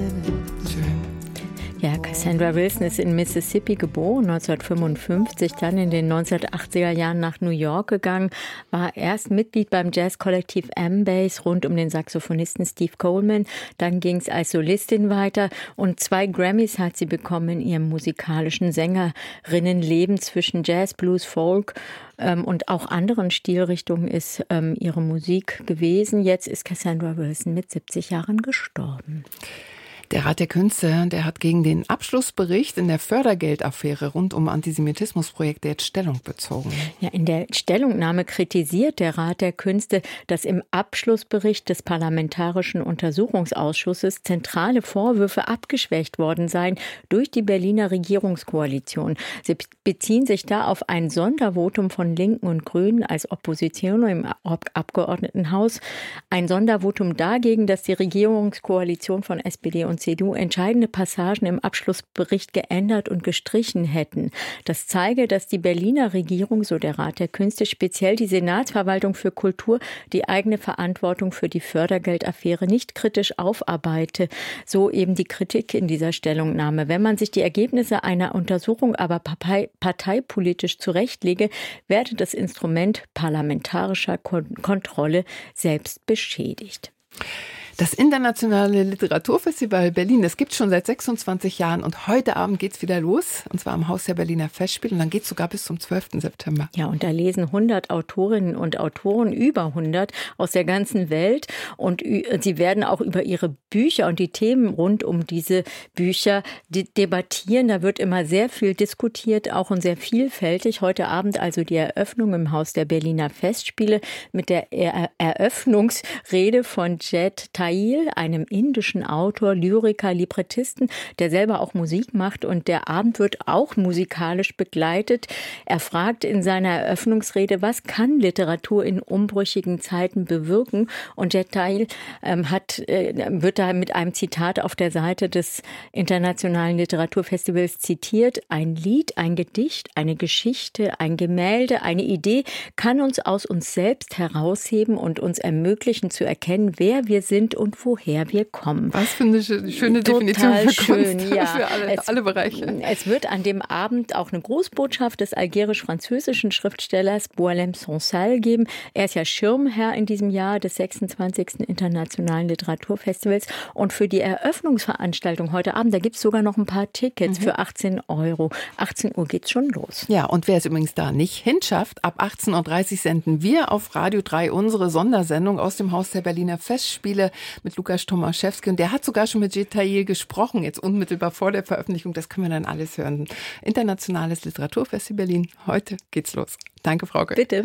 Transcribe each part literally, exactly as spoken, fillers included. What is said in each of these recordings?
Schön. Ja, Cassandra Wilson ist in Mississippi geboren, neunzehnhundertfünfundfünfzig, dann in den neunzehnhundertachtziger Jahren nach New York gegangen, war erst Mitglied beim Jazzkollektiv M-Bass rund um den Saxophonisten Steve Coleman, dann ging es als Solistin weiter und zwei Grammys hat sie bekommen in ihrem musikalischen Sängerinnenleben zwischen Jazz, Blues, Folk ähm, und auch anderen Stilrichtungen ist ähm, ihre Musik gewesen. Jetzt ist Cassandra Wilson mit siebzig Jahren gestorben. Der Rat der Künste, der hat gegen den Abschlussbericht in der Fördergeldaffäre rund um Antisemitismusprojekte jetzt Stellung bezogen. Ja, in der Stellungnahme kritisiert der Rat der Künste, dass im Abschlussbericht des Parlamentarischen Untersuchungsausschusses zentrale Vorwürfe abgeschwächt worden seien durch die Berliner Regierungskoalition. Sie beziehen sich da auf ein Sondervotum von Linken und Grünen als Opposition im Abgeordnetenhaus. Ein Sondervotum dagegen, dass die Regierungskoalition von S P D und C D U entscheidende Passagen im Abschlussbericht geändert und gestrichen hätten. Das zeige, dass die Berliner Regierung, so der Rat der Künste, speziell die Senatsverwaltung für Kultur, die eigene Verantwortung für die Fördergeldaffäre nicht kritisch aufarbeite. So eben die Kritik in dieser Stellungnahme. Wenn man sich die Ergebnisse einer Untersuchung aber partei- parteipolitisch zurechtlege, werde das Instrument parlamentarischer Kon- Kontrolle selbst beschädigt. Das Internationale Literaturfestival Berlin, das gibt es schon seit sechsundzwanzig Jahren und heute Abend geht's wieder los, und zwar am Haus der Berliner Festspiele, und dann geht's sogar bis zum zwölften September. Ja, und da lesen hundert Autorinnen und Autoren, über hundert aus der ganzen Welt, und sie werden auch über ihre Bücher und die Themen rund um diese Bücher debattieren. Da wird immer sehr viel diskutiert, auch und sehr vielfältig. Heute Abend also die Eröffnung im Haus der Berliner Festspiele mit der er- Eröffnungsrede von Jet Tail, einem indischen Autor, Lyriker, Librettisten, der selber auch Musik macht, und der Abend wird auch musikalisch begleitet. Er fragt in seiner Eröffnungsrede, was kann Literatur in umbrüchigen Zeiten bewirken? Und Jet Tail ähm, hat, äh, wird da mit einem Zitat auf der Seite des Internationalen Literaturfestivals zitiert: Ein Lied, ein Gedicht, eine Geschichte, ein Gemälde, eine Idee kann uns aus uns selbst herausheben und uns ermöglichen zu erkennen, wer wir sind und woher wir kommen. Was für eine schöne Definition Total für Kunst, schön, ja. für alle, es, alle Bereiche. Es wird an dem Abend auch eine Grußbotschaft des algerisch-französischen Schriftstellers Boualem Sansal geben. Er ist ja Schirmherr in diesem Jahr des sechsundzwanzigsten Internationalen Literaturfestivals. Und für die Eröffnungsveranstaltung heute Abend, da gibt es sogar noch ein paar Tickets mhm. für achtzehn Euro. achtzehn Uhr geht's schon los. Ja, und wer es übrigens da nicht hinschafft, ab achtzehn Uhr dreißig senden wir auf Radio drei unsere Sondersendung aus dem Haus der Berliner Festspiele mit Lukas Tomaszewski, und der hat sogar schon mit Jet Tail gesprochen, jetzt unmittelbar vor der Veröffentlichung. Das können wir dann alles hören. Internationales Literaturfestival Berlin. Heute geht's los. Danke, Frauke. Bitte.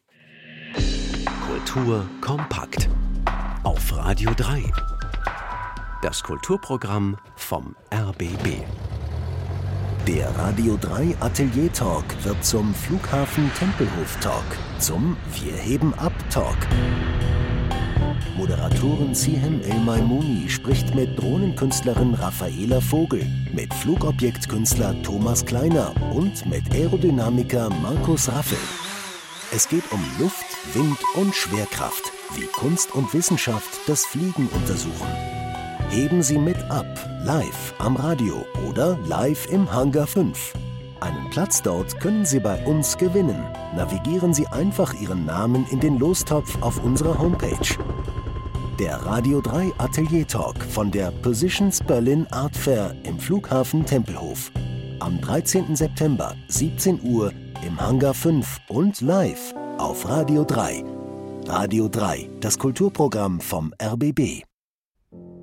Kultur kompakt. Auf Radio drei. Das Kulturprogramm vom R B B. Der Radio drei Atelier Talk wird zum Flughafen Tempelhof Talk, zum Wir heben ab Talk. Moderatorin Sihem El-Maimouni spricht mit Drohnenkünstlerin Raffaela Vogel, mit Flugobjektkünstler Thomas Kleiner und mit Aerodynamiker Markus Raffel. Es geht um Luft, Wind und Schwerkraft, wie Kunst und Wissenschaft das Fliegen untersuchen. Heben Sie mit ab, live am Radio oder live im Hangar fünf. Einen Platz dort können Sie bei uns gewinnen. Navigieren Sie einfach Ihren Namen in den Lostopf auf unserer Homepage. Der Radio drei Atelier Talk von der Positions Berlin Art Fair im Flughafen Tempelhof. Am dreizehnten September, siebzehn Uhr, im Hangar fünf und live auf Radio drei. Radio drei, das Kulturprogramm vom R B B.